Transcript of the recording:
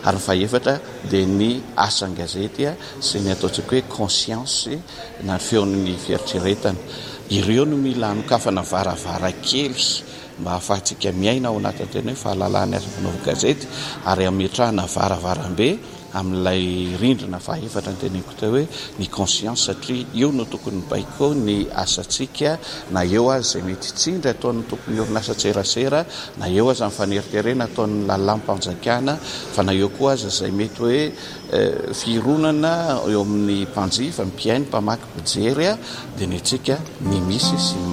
Ary ny fahaefatra dia ny asan-gazety sy ny ataontsika hoe conscience na feon'ny fieritreretana. Ireo no mila hanokafana varavarakely mba ahafahantsika miaina ao anatin'ny tena hoe fahalalahany asa fanaovana gazety ary ametrahana varavarambe amin'ilay rindrina fahaefatra ny teneniko teo hoe ny conscience, satria io no tokony baiko ny asantsika, na eo azy izay mety tsindry ataon'ny tokony orinasa tserasera, na eo azy amin'ny faneriterena ataon'ny lalam-panjakana, fa na eo koa azy izay mety hoe fironana eo amin'ny mpanjifa, ny mpiaino, mpamaky, mpijery dia ny antsika ny misy sy